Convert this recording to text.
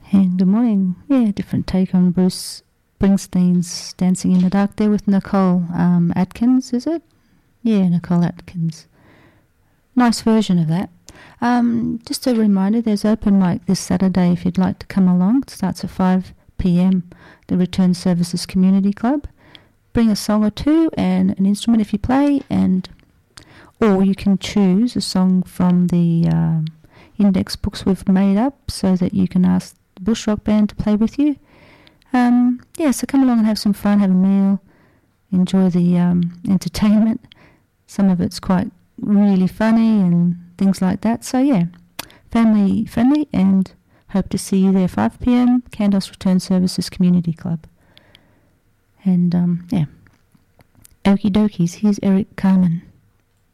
And good morning. Yeah, different take on Bruce Springsteen's Dancing in the Dark there with Nicole Atkins, is it? Yeah, Nicole Atkins. Nice version of that. Just a reminder, there's open mic this Saturday if you'd like to come along. It starts at 5 p.m, the Return Services Community Club. Bring a song or two and an instrument if you play, or you can choose a song from the index books we've made up so that you can ask the Bush Rock Band to play with you. So come along and have some fun, have a meal, enjoy the entertainment. Some of it's quite really funny and things like that. So yeah, family friendly, and hope to see you there 5 p.m, Kandos Return Services Community Club. And okie dokies, here's Eric Carmen.